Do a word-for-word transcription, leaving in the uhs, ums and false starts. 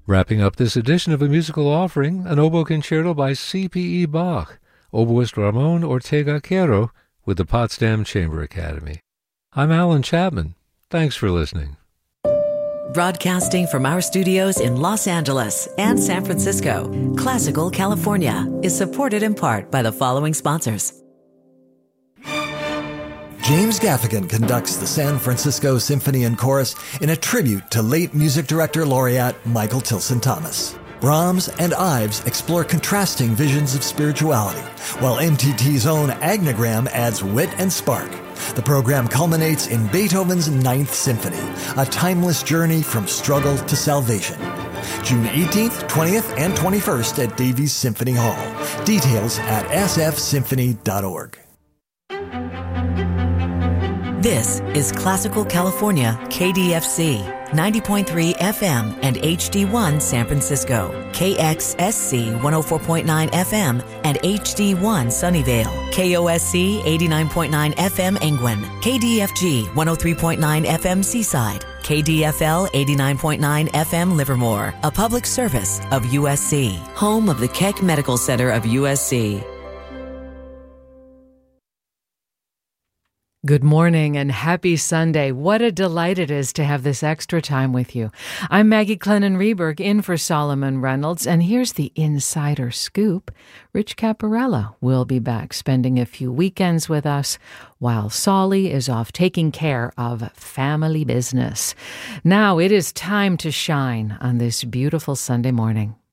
Wrapping up this edition of A Musical Offering, an oboe concerto by C P E Bach, oboist Ramon Ortega Quero with the Potsdam Chamber Academy. I'm Alan Chapman. Thanks for listening. Broadcasting from our studios in Los Angeles and San Francisco, Classical California is supported in part by the following sponsors. James Gaffigan conducts the San Francisco Symphony and Chorus in a tribute to late music director laureate Michael Tilson Thomas. Brahms and Ives explore contrasting visions of spirituality, while M T T's own Agnogram adds wit and spark. The program culminates in Beethoven's Ninth Symphony, a timeless journey from struggle to salvation. June eighteenth, twentieth, and twenty-first at Davies Symphony Hall. Details at s f symphony dot org. This is Classical California, K D F C, ninety point three F M and H D one San Francisco, K X S C one oh four point nine F M and H D one Sunnyvale, K O S C eighty-nine point nine F M Engwin, K D F G one oh three point nine F M Seaside, K D F L eighty-nine point nine F M Livermore, a public service of U S C, home of the Keck Medical Center of U S C. Good morning and happy Sunday. What a delight it is to have this extra time with you. I'm Maggie Clennon-Reberg in for Solomon Reynolds, and here's the insider scoop. Rich Caparella will be back spending a few weekends with us while Solly is off taking care of family business. Now it is time to shine on this beautiful Sunday morning.